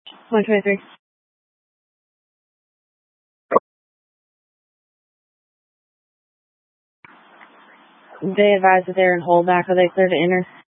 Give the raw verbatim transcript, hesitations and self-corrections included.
one twenty-three. They advised that they're in holdback. Are they clear to enter?